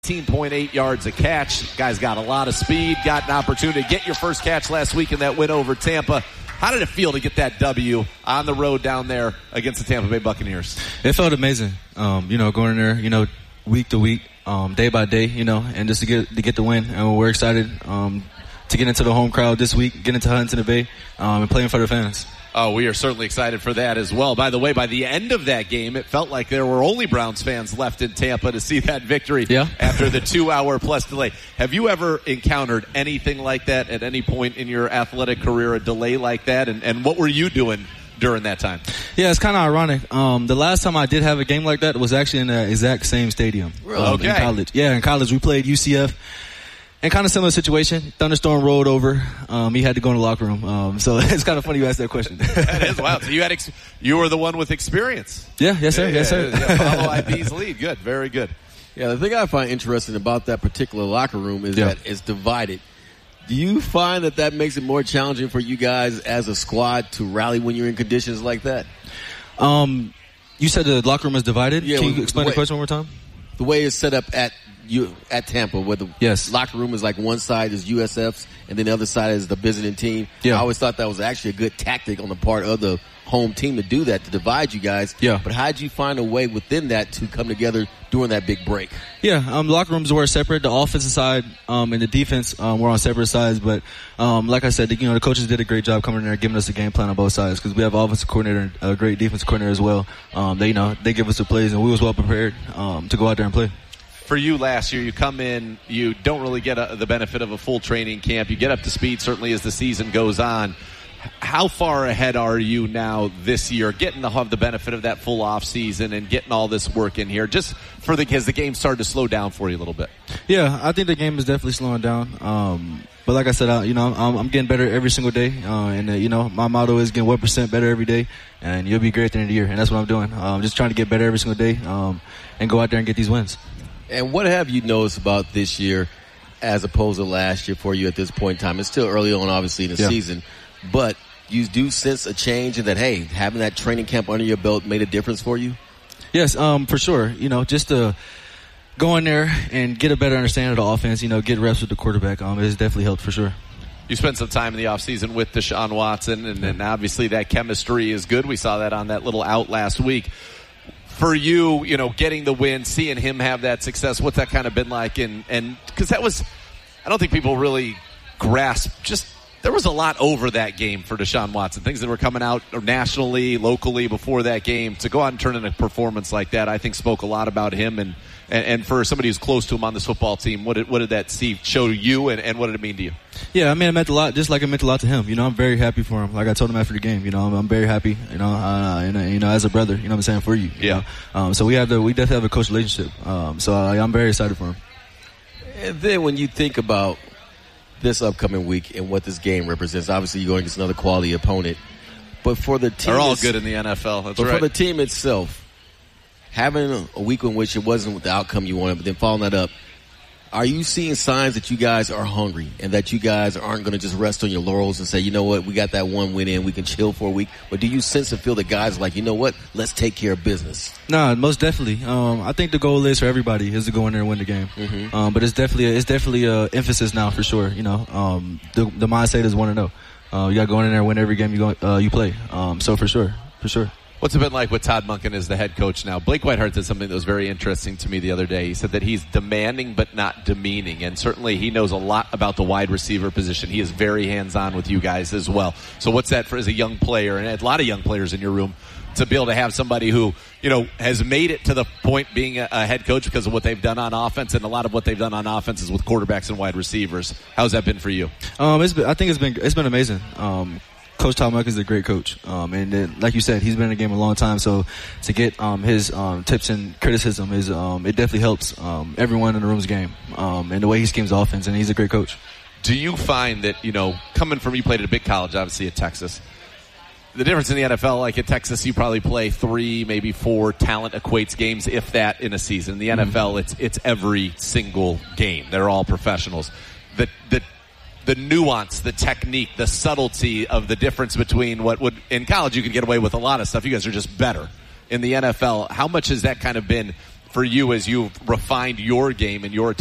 18.8 yards a catch. Guy's got a lot of speed, got an opportunity to get your first catch last week in that win over Tampa. How did it feel to get that W on the road down there against the Tampa Bay Buccaneers? It felt amazing. Going in there, week to week, day by day, and just to get the win. And we're excited to get into the home crowd this week, get into Huntington Bay, and playing for the fans. Oh, we are certainly excited for that as well. By the way, by the end of that game, it felt like there were only Browns fans left in Tampa to see that victory after the 2-hour-plus delay. Have you ever encountered anything like that at any point in your athletic career, a delay like that? And what were you doing during that time? Yeah, it's kind of ironic. The last time I did have a game like that was actually in the exact same stadium. Really? In college. Yeah, in college we played UCF. And kind of similar situation. Thunderstorm rolled over. He had to go in the locker room. So it's kind of funny you asked that question. That is wild. So you were the one with experience. Yeah, yes sir, yes sir. Yeah, follow IB's lead. Good, very good. Yeah, the thing I find interesting about that particular locker room is that it's divided. Do you find that makes it more challenging for you guys as a squad to rally when you're in conditions like that? You said the locker room is divided? Yeah, Can you explain the question one more time? The way it's set up at Tampa, where the locker room is like one side is USF's and then the other side is the visiting team. Yeah. I always thought that was actually a good tactic on the part of the home team to do that, to divide you guys. Yeah. But how did you find a way within that to come together during that big break? Yeah, the locker rooms were separate. The offensive side and the defense were on separate sides. But like I said, the coaches did a great job coming in there giving us a game plan on both sides because we have an offensive coordinator and a great defensive coordinator as well. They give us the plays, and we was well prepared to go out there and play. For you last year, you come in, you don't really get the benefit of a full training camp. You get up to speed, certainly, as the season goes on. How far ahead are you now this year, getting to have the benefit of that full off season and getting all this work in here, just because the game started to slow down for you a little bit? Yeah, I think the game is definitely slowing down. But like I said, I'm getting better every single day. My motto is getting 1% better every day, and you'll be great at the end of the year. And that's what I'm doing. Just trying to get better every single day and go out there and get these wins. And what have you noticed about this year as opposed to last year for you at this point in time? It's still early on, obviously, in the season. But you do sense a change in that, hey, having that training camp under your belt made a difference for you? Yes, for sure. Just to go in there and get a better understanding of the offense, get reps with the quarterback, it has definitely helped for sure. You spent some time in the offseason with Deshaun Watson, and obviously that chemistry is good. We saw that on that little out last week. For you, getting the win, seeing him have that success, what's that kind of been like? And because that was, I don't think people really grasp, just there was a lot over that game for Deshaun Watson. Things that were coming out nationally, locally before that game. To go out and turn in a performance like that, I think spoke a lot about him. And for somebody who's close to him on this football team, what did that show you, and what did it mean to you? Yeah, it meant a lot, just like it meant a lot to him. I'm very happy for him. Like I told him after the game, I'm very happy, as a brother, what I'm saying, for you. So we definitely have a close relationship. So I'm very excited for him. And then when you think about this upcoming week and what this game represents, obviously you're going against another quality opponent. But for the team, they're all good in the NFL. That's right. But for the team itself, having a week in which it wasn't the outcome you wanted, but then following that up, are you seeing signs that you guys are hungry and that you guys aren't going to just rest on your laurels and say, you know what, we got that one win in, we can chill for a week? Or do you sense and feel that guys are like, you know what, let's take care of business? No, most definitely. I think the goal is for everybody is to go in there and win the game. Mm-hmm. But it's definitely a emphasis now for sure. The mindset is 1-0. You got to go in there and win every game you play. So for sure. What's it been like with Todd Monken as the head coach now? Blake Whitehart said something that was very interesting to me the other day. He said that he's demanding but not demeaning, and certainly he knows a lot about the wide receiver position. He is very hands-on with you guys as well. So what's that for as a young player, and a lot of young players in your room, to be able to have somebody who, has made it to the point being a head coach because of what they've done on offense, and a lot of what they've done on offense is with quarterbacks and wide receivers. How's that been for you? I think it's been amazing. Coach Todd Monken is a great coach. And then, like you said, he's been in the game a long time. So to get his tips and criticism is it definitely helps everyone in the room's game and the way he schemes the offense. And he's a great coach. Do you find that, coming from, you played at a big college, obviously at Texas, the difference in the NFL, like at Texas, you probably play 3, maybe 4 talent equates games, if that, in a season. In the NFL, it's every single game. They're all professionals. The nuance, the technique, the subtlety of the difference between what would, in college you could get away with a lot of stuff. You guys are just better. In the NFL, how much has that kind of been for you as you've refined your game and your